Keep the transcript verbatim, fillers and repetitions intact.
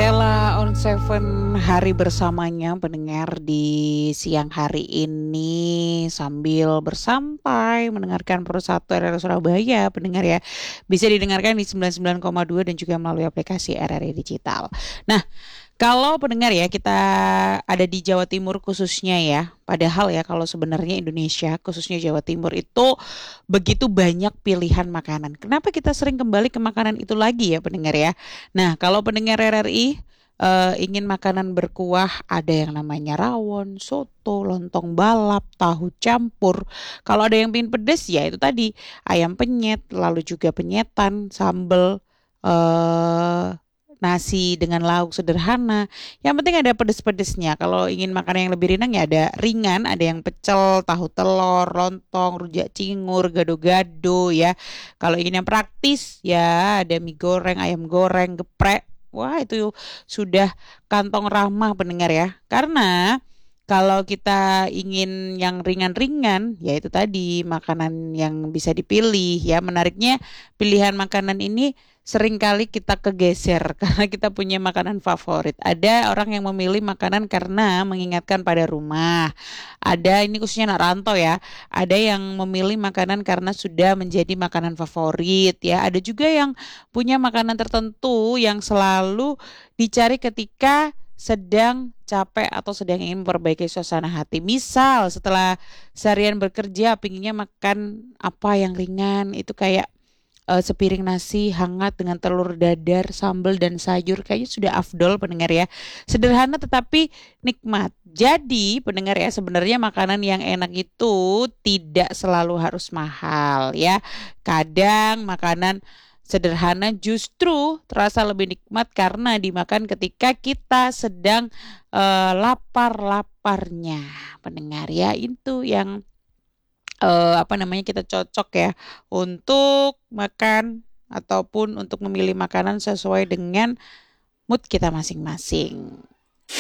Sela on Seven hari bersamanya pendengar di siang hari ini sambil bersantai mendengarkan Persatu R R I Surabaya pendengar ya. Bisa didengarkan di sembilan puluh sembilan koma dua dan juga melalui aplikasi R R I Digital. Nah, kalau pendengar ya kita ada di Jawa Timur khususnya ya. Padahal ya kalau sebenarnya Indonesia khususnya Jawa Timur itu begitu banyak pilihan makanan. Kenapa kita sering kembali ke makanan itu lagi ya pendengar ya? Nah kalau pendengar R R I eh, ingin makanan berkuah ada yang namanya rawon, soto, lontong balap, tahu campur. Kalau ada yang pingin pedes ya itu tadi ayam penyet, lalu juga penyetan, sambal, eh nasi dengan lauk sederhana. Yang penting ada pedes-pedesnya. Kalau ingin makan yang lebih ringan ya ada ringan, ada yang pecel, tahu telur, lontong, rujak cingur, gado-gado ya. Kalau ingin yang praktis ya ada mie goreng, ayam goreng, geprek. Wah, itu sudah kantong ramah pendengar ya. Karena kalau kita ingin yang ringan-ringan, ya itu tadi makanan yang bisa dipilih ya. Menariknya pilihan makanan ini seringkali kita kegeser karena kita punya makanan favorit. Ada orang yang memilih makanan karena mengingatkan pada rumah. Ada ini khususnya anak rantau ya. Ada yang memilih makanan karena sudah menjadi makanan favorit ya. Ada juga yang punya makanan tertentu yang selalu dicari ketika sedang capek atau sedang ingin memperbaiki suasana hati. Misal setelah seharian bekerja pinginnya makan apa yang ringan itu kayak eh, sepiring nasi hangat dengan telur dadar, sambal dan sayur kayaknya sudah afdol pendengar ya. Sederhana tetapi nikmat. Jadi pendengar ya sebenarnya makanan yang enak itu tidak selalu harus mahal ya. Kadang makanan sederhana justru terasa lebih nikmat karena dimakan ketika kita sedang eh, lapar-laparnya. Pendengar ya itu yang eh, apa namanya kita cocok ya untuk makan ataupun untuk memilih makanan sesuai dengan mood kita masing-masing.